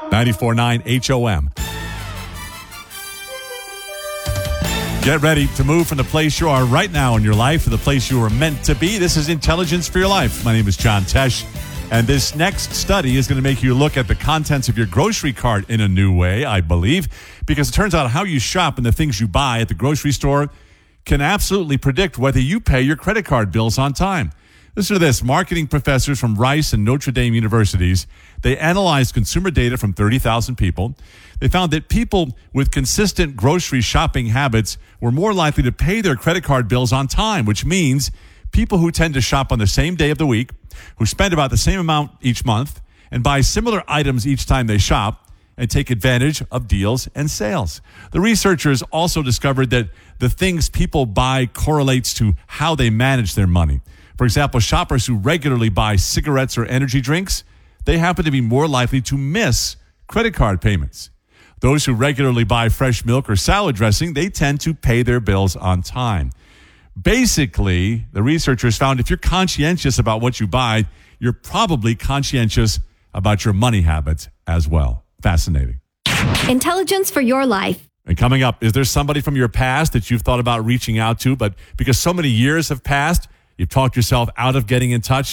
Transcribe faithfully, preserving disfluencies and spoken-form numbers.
ninety-four point nine H O M. Get ready to move from the place you are right now in your life to the place you are meant to be. This is Intelligence for Your Life. My name is John Tesh, and this next study is going to make you look at the contents of your grocery cart in a new way, I believe, because it turns out how you shop and the things you buy at the grocery store can absolutely predict whether you pay your credit card bills on time. Listen to this. Marketing professors from Rice and Notre Dame universities, they analyzed consumer data from thirty thousand people. They found that people with consistent grocery shopping habits were more likely to pay their credit card bills on time, which means people who tend to shop on the same day of the week, who spend about the same amount each month, and buy similar items each time they shop, and take advantage of deals and sales. The researchers also discovered that the things people buy correlates to how they manage their money. For example, shoppers who regularly buy cigarettes or energy drinks, they happen to be more likely to miss credit card payments. Those who regularly buy fresh milk or salad dressing, they tend to pay their bills on time. Basically, the researchers found if you're conscientious about what you buy, you're probably conscientious about your money habits as well. Fascinating. Intelligence for Your Life. And coming up, is there somebody from your past that you've thought about reaching out to, but because so many years have passed, you've talked yourself out of getting in touch?